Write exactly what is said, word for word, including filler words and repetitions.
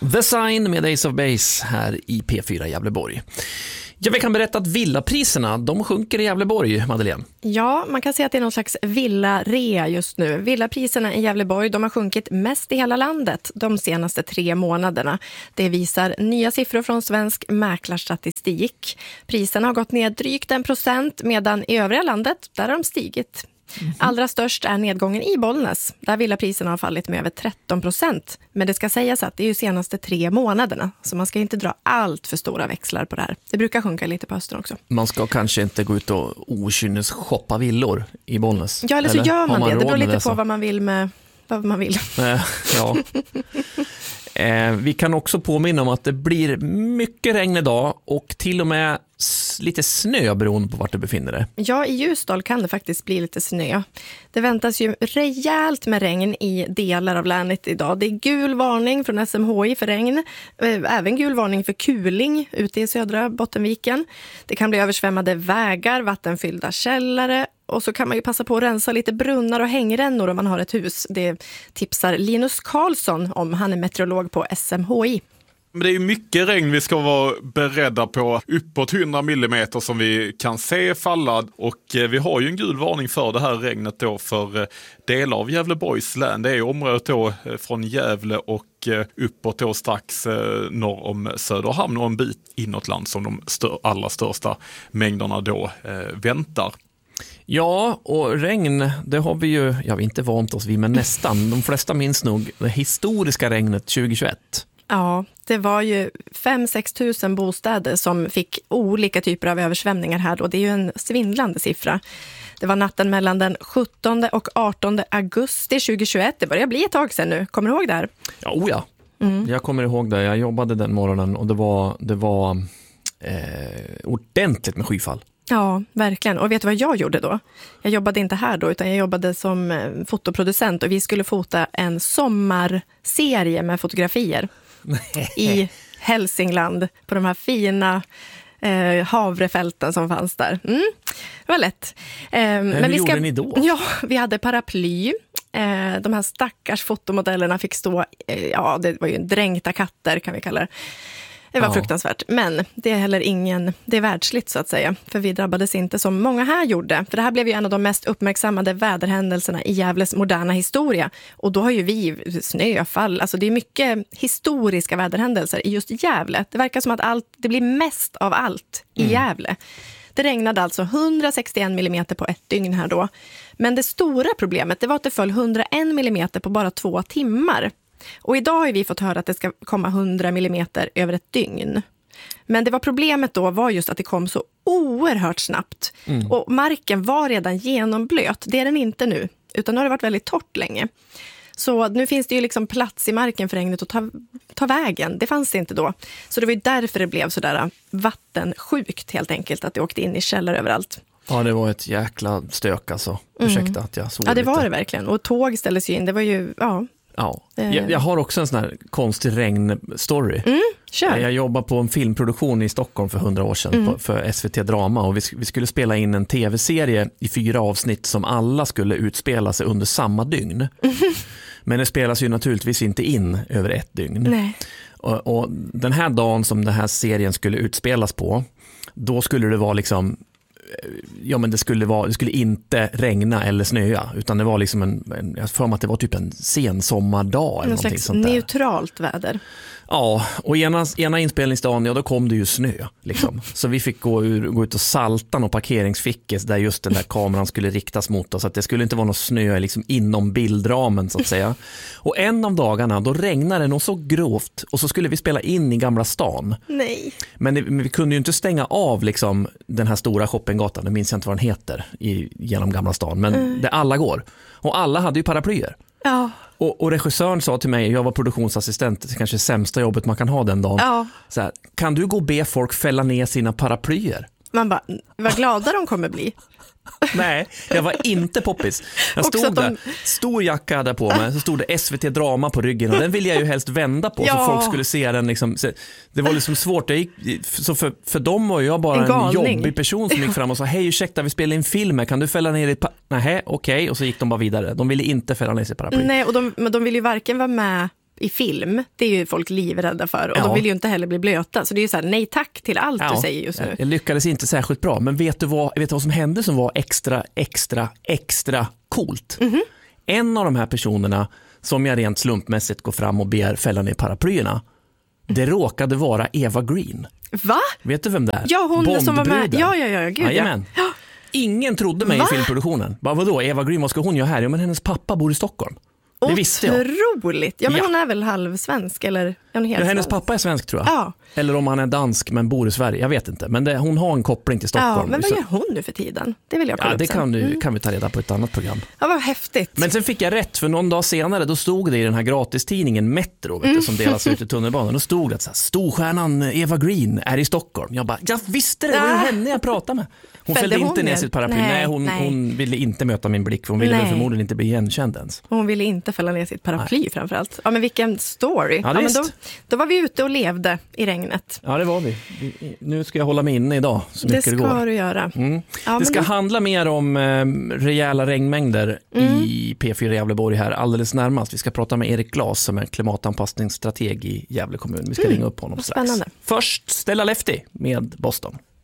The Sign med Ace of Base här i P fyra Gävleborg. Ja, vi kan berätta att villapriserna, de sjunker i Gävleborg, Madeleine. Ja, man kan säga att det är någon slags villa-rea just nu. Villapriserna i Gävleborg, de har sjunkit mest i hela landet de senaste tre månaderna. Det visar nya siffror från Svensk mäklarstatistik. Priserna har gått ner drygt en procent, medan i övriga landet, där har de stigit. Mm-hmm. Allra störst är nedgången i Bollnäs, där villapriserna har fallit med över tretton procent. Men det ska sägas att det är ju senaste tre månaderna, så man ska inte dra allt för stora växlar på det här. Det brukar sjunka lite på hösten också. Man ska kanske inte gå ut och okynnes shoppa villor i Bollnäs. Ja, eller så eller? gör man, man det. Det beror lite det, på så? vad man vill med vad man vill. Ja. Eh, vi kan också påminna om att det blir mycket regn idag och till och med s- lite snö beroende på vart du befinner dig. Ja, i Ljusdal kan det faktiskt bli lite snö. Det väntas ju rejält med regn i delar av länet idag. Det är gul varning från S M H I för regn. Även gul varning för kuling ute i södra Bottenviken. Det kan bli översvämmade vägar, vattenfyllda källare. Och så kan man ju passa på att rensa lite brunnar och hängrännor om man har ett hus. Det tipsar Linus Karlsson om. Han är meteorolog på S M H I. Men det är mycket regn vi ska vara beredda på, uppåt hundra millimeter som vi kan se falla, och vi har ju en gul varning för det här regnet då för delar av Gävleborgs län. Det är området då från Gävle och uppåt då strax norr om Söderhamn och en bit inåt land som de stör, allra största mängderna då eh, väntar. Ja, och regn, det har vi ju, ja, vi inte vant oss vid, men nästan. De flesta minns nog det historiska regnet tjugohundratjugoett. Ja, det var ju fem till sex tusen bostäder som fick olika typer av översvämningar här, och det är ju en svindlande siffra. Det var natten mellan den sjuttonde och artonde augusti tjugohundratjugoett. Det börjar bli ett tag sedan nu. Kommer du ihåg det här? Ja, oh ja. Mm. Jag kommer ihåg det. Jag jobbade den morgonen och det var, det var eh, ordentligt med skyfall. Ja, verkligen. Och vet du vad jag gjorde då? Jag jobbade inte här då, utan jag jobbade som fotoproducent, och vi skulle fota en sommarserie med fotografier i Hälsingland på de här fina eh, havrefälten som fanns där. Mm, det var lätt. Eh, men hur vi ska, gjorde ni då? Ja, vi hade paraply. Eh, de här stackars fotomodellerna fick stå, eh, ja, det var ju dränkta katter kan vi kalla det. Det var ja. fruktansvärt, men det är heller ingen, det är världsligt så att säga, för vi drabbades inte som många här gjorde. För det här blev ju en av de mest uppmärksammade väderhändelserna i Gävles moderna historia. Och då har ju vi snöfall, alltså det är mycket historiska väderhändelser i just Gävle. Det verkar som att allt, det blir mest av allt i mm. Gävle. Det regnade alltså hundrasextioen millimeter på ett dygn här då. Men det stora problemet, det var att det föll hundraen millimeter på bara två timmar. Och idag har vi fått höra att det ska komma hundra millimeter över ett dygn. Men det var problemet då var just att det kom så oerhört snabbt. Mm. Och marken var redan genomblöt. Det är den inte nu, utan nu har det varit väldigt torrt länge. Så nu finns det ju liksom plats i marken för regnet att ta, ta vägen. Det fanns det inte då. Så det var ju därför det blev sådär vattensjukt helt enkelt, att det åkte in i källare överallt. Ja, det var ett jäkla stök alltså. Ursäkta mm. att jag såg Ja, det lite. var det verkligen. Och tåg ställdes ju in. Det var ju, ja... Ja, jag, jag har också en sån här konstig regnstory. Mm, kör. Jag jobbar på en filmproduktion i Stockholm för hundra år sedan mm. på, för S V T Drama, och vi, vi skulle spela in en tv-serie i fyra avsnitt som alla skulle utspela sig under samma dygn. Mm. Men det spelas ju naturligtvis inte in över ett dygn. Nej. Och, och den här dagen som den här serien skulle utspelas på, då skulle det vara liksom ja, men det skulle vara, det skulle inte regna eller snöa, utan det var liksom en, en jag får mig att det var typ en sen sommardag eller en någonting slags sånt där. Neutralt väder. Ja, och ena, ena inspelningsdagen, ja, då kom det ju snö liksom. Så vi fick gå, ur, gå ut och salta några parkeringsfickes där just den där kameran skulle riktas mot oss, så att det skulle inte vara någon snö liksom inom bildramen så att säga. Och en av dagarna, då regnade det nog så grovt, och så skulle vi spela in i Gamla stan. Nej. Men, det, men vi kunde ju inte stänga av liksom den här stora shoppinggatan, det minns jag inte vad den heter, i, genom Gamla stan, men mm. där alla går. Och alla hade ju paraplyer. Ja. Och, och regissören sa till mig, jag var produktionsassistent, det kanske sämsta jobbet man kan ha den dagen. Ja. Så här, kan du gå och be folk fälla ner sina paraplyer? Man bara, vad glada de kommer bli. Nej, jag var inte poppis. Jag stod de... där, stor jacka där på mig, så stod det S V T Drama på ryggen, och den ville jag ju helst vända på, ja. Så folk skulle se den liksom. Det var liksom svårt. Jag gick, så för, för dem var jag bara en, en jobbig person som gick fram och sa, hej ursäkta, vi spelar in film här, kan du fälla ner ditt pa-? Nej, okej, okay. Och så gick de bara vidare. De ville inte fälla ner sig paraply. Nej, och de, men de ville ju varken vara med i film, det är ju folk livrädda för. Och Ja. de vill ju inte heller bli blöta. Så det är ju så här, nej tack till allt Ja. du säger just nu. Jag lyckades inte särskilt bra, men vet du vad, vet du vad som hände som var extra, extra, extra coolt? Mm-hmm. En av de här personerna som jag rent slumpmässigt går fram och ber fälla ner paraplyerna, det råkade vara Eva Green. Va? Vet du vem det är? Ja, hon som var med. Bondbruden. Ja, ja, ja, gud Jajamän. ja. Ingen trodde mig Va? i filmproduktionen. Bara, vadå, Eva Green, vad ska hon göra här? Ja, men hennes pappa bor i Stockholm. Det visste jag. Otroligt. Ja, men Ja. hon är väl halvsvensk eller är hon helt Ja, hennes svensk? pappa är svensk tror jag. Ja. Eller om han är dansk men bor i Sverige, jag vet inte. Men det, hon har en koppling till Stockholm. Ja, men vad Så- gör hon nu för tiden? Det vill jag kolla Ja, upp det sen. kan, du, Mm. kan vi ta reda på ett annat program. Ja, vad häftigt. Men sen fick jag rätt, för någon dag senare då stod det i den här gratistidningen Metro, vet du, som delas ut i tunnelbanan. Då stod det att så här, storstjärnan Eva Green är i Stockholm. Jag bara, jag visste det, det var ju Ah. henne jag pratade med. Hon Fällde fällde hon inte ner ner? sitt paraply. Nej, Nej, hon, nej. hon ville inte möta min blick, för hon ville väl Nej. förmodligen inte bli igenkänd ens. Hon ville inte fälla ner sitt paraply framförallt. Ja, men vilken story. Ja, men visst. då, då var vi ute och levde i regnet. Ja, det var vi. Vi- Nu ska jag hålla mig inne idag så Det mycket det, ska går. du göra. Mm. Ja, det men ska då- handla mer om eh, rejäla regnmängder Mm. i P fyra Gävleborg här alldeles närmast. Vi ska prata med Erik Glas som är klimatanpassningsstrateg i Gävle kommun. Vi ska ringa upp honom vad strax. spännande. Först Stella Lefty med Boston.